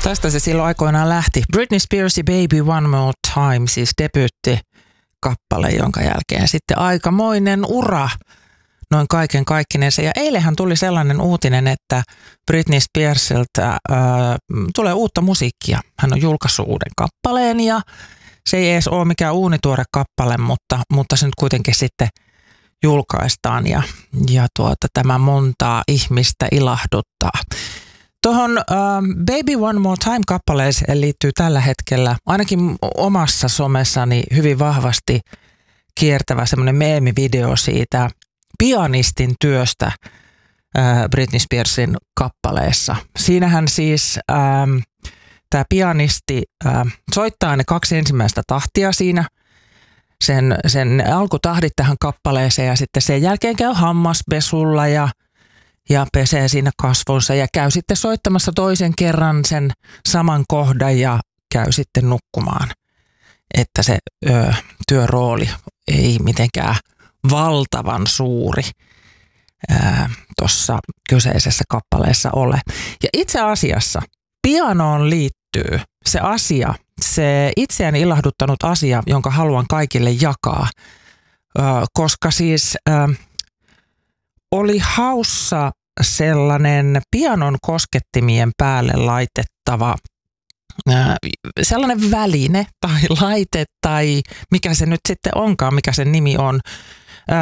Tästä se silloin aikoinaan lähti. Britney Spearsin Baby One More Time, siis debyyttikappale, jonka jälkeen sitten aikamoinen ura noin kaiken kaikkinensa. Ja eilenhän tuli sellainen uutinen, että Britney Spearsilta tulee uutta musiikkia. Hän on julkaissut uuden kappaleen ja se ei edes ole mikään uunituore kappale, mutta se nyt kuitenkin sitten julkaistaan ja tämä montaa ihmistä ilahduttaa. Tuohon Baby One More Time-kappaleeseen liittyy tällä hetkellä ainakin omassa somessani hyvin vahvasti kiertävä semmoinen meemivideo siitä pianistin työstä Britney Spearsin kappaleessa. Siinähän siis tämä pianisti soittaa ne 2 ensimmäistä tahtia siinä, sen alkutahdit tähän kappaleeseen ja sitten sen jälkeen käy hammaspesulla ja pesee siinä kasvonsa ja käy sitten soittamassa toisen kerran sen saman kohdan ja käy sitten nukkumaan. Että se työrooli ei mitenkään valtavan suuri tuossa kyseisessä kappaleessa ole. Ja itse asiassa pianoon liittyy se asia, se itseäni ilahduttanut asia, jonka haluan kaikille jakaa, koska siis oli haussa sellainen pianon koskettimien päälle laitettava sellainen väline tai laite tai mikä se nyt sitten onkaan, mikä sen nimi on,